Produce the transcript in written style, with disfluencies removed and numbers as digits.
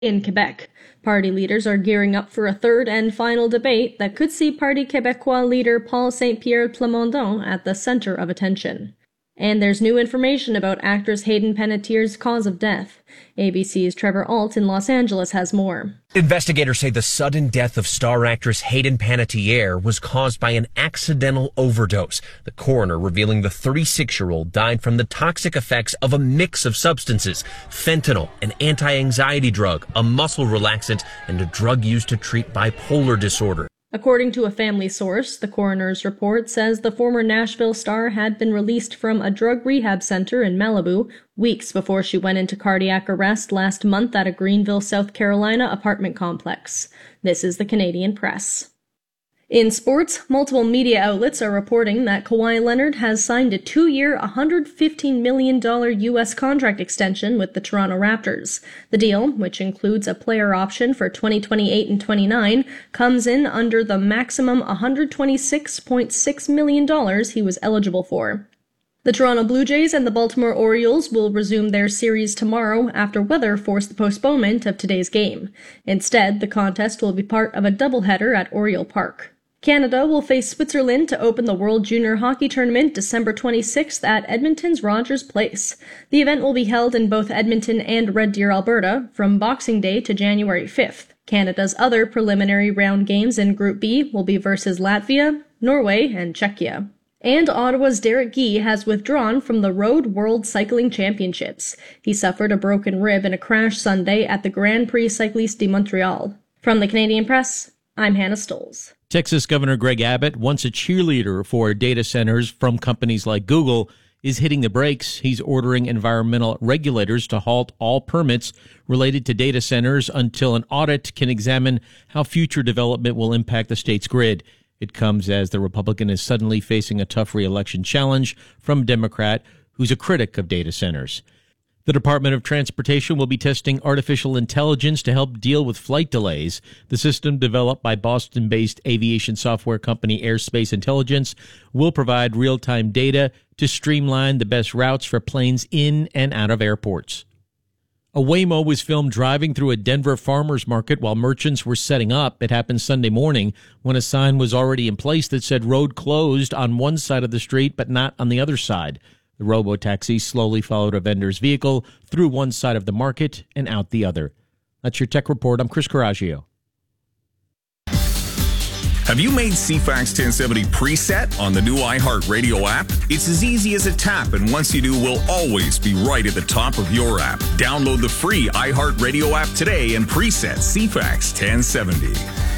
In Quebec, party leaders are gearing up for a third and final debate that could see Parti Québécois leader Paul Saint-Pierre Plamondon at the center of attention. And there's new information about actress Hayden Panettiere's cause of death. ABC's Trevor Alt in Los Angeles has more. Investigators say the sudden death of star actress Hayden Panettiere was caused by an accidental overdose. The coroner revealing the 36-year-old died from the toxic effects of a mix of substances: fentanyl, an anti-anxiety drug, a muscle relaxant, and a drug used to treat bipolar disorder. According to a family source, the coroner's report says the former Nashville star had been released from a drug rehab center in Malibu weeks before she went into cardiac arrest last month at a Greenville, South Carolina apartment complex. This is the Canadian Press. In sports, multiple media outlets are reporting that Kawhi Leonard has signed a 2-year, $115 million U.S. contract extension with the Toronto Raptors. The deal, which includes a player option for 2028 and 29, comes in under the maximum $126.6 million he was eligible for. The Toronto Blue Jays and the Baltimore Orioles will resume their series tomorrow after weather forced the postponement of today's game. Instead, the contest will be part of a doubleheader at Oriole Park. Canada will face Switzerland to open the World Junior Hockey Tournament December 26th at Edmonton's Rogers Place. The event will be held in both Edmonton and Red Deer, Alberta, from Boxing Day to January 5th. Canada's other preliminary round games in Group B will be versus Latvia, Norway, and Czechia. And Ottawa's Derek Guy has withdrawn from the Road World Cycling Championships. He suffered a broken rib in a crash Sunday at the Grand Prix Cycliste de Montreal. From the Canadian Press, I'm Hannah Stolz. Texas Governor Greg Abbott, once a cheerleader for data centers from companies like Google, is hitting the brakes. He's ordering environmental regulators to halt all permits related to data centers until an audit can examine how future development will impact the state's grid. It comes as the Republican is suddenly facing a tough re-election challenge from a Democrat who's a critic of data centers. The Department of Transportation will be testing artificial intelligence to help deal with flight delays. The system, developed by Boston-based aviation software company Airspace Intelligence, will provide real-time data to streamline the best routes for planes in and out of airports. A Waymo was filmed driving through a Denver farmers market while merchants were setting up. It happened Sunday morning when a sign was already in place that said road closed on one side of the street but not on the other side. The robo-taxi slowly followed a vendor's vehicle through one side of the market and out the other. That's your Tech Report. I'm Chris Coraggio. Have you made CFAX 1070 preset on the new iHeartRadio app? It's as easy as a tap, and once you do, we'll always be right at the top of your app. Download the free iHeartRadio app today and preset CFAX 1070.